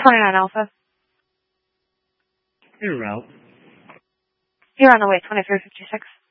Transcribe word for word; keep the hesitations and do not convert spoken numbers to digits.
twenty-nine Alpha. En route. You're on the way, twenty-three fifty-six.